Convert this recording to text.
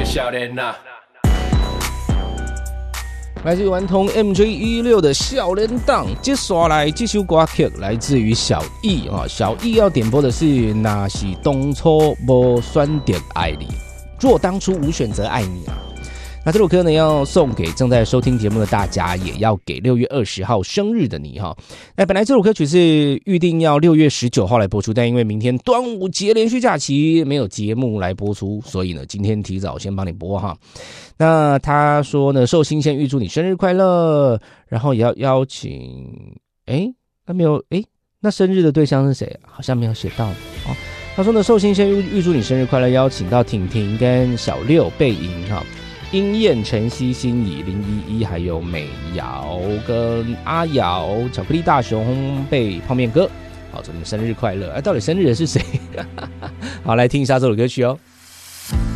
少年啊。 来自于顽童 MJ16 的少年档，接下来这首歌曲来自于小易啊，小易要点播的是那是当初没选择爱你，若当初无选择爱你啊。那这首歌呢，要送给正在收听节目的大家，也要给6月20号生日的你哈。本来这首歌曲是预定要6月19号来播出，但因为明天端午节连续假期没有节目来播出，所以呢，今天提早先帮你播哈。那他说呢，寿星先预祝你生日快乐，然后也要邀请，那没有，那生日的对象是谁？好像没有写到哦。他说呢，寿星先预祝你生日快乐，邀请到婷婷跟小六、贝莹哈。殷燕、晨曦、心怡、林依依，还有美瑶跟阿瑶、巧克力大熊、烘焙泡面哥，好，祝你们生日快乐！到底生日的是谁？好，来听一下这首歌曲哦。